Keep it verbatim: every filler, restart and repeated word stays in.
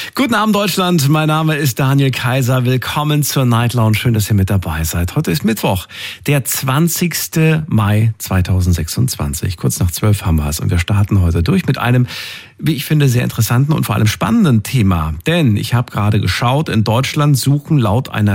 Guten Abend Deutschland, mein Name ist Daniel Kaiser. Willkommen zur Night Lounge. Schön, dass ihr mit dabei seid. Heute ist Mittwoch, der zwanzigster Mai zweitausendsechsundzwanzig. Kurz nach zwölf haben wir es und wir starten heute durch mit einem, wie ich finde, sehr interessanten und vor allem spannenden Thema. Denn ich habe gerade geschaut, in Deutschland suchen laut einer